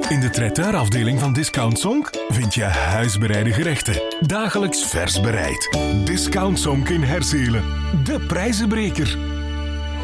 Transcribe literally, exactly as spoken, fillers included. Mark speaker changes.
Speaker 1: In de traiteurafdeling van Discount Zonk vind je huisbereide gerechten. Dagelijks vers bereid. Discount Zonk in Herzelen. De prijzenbreker.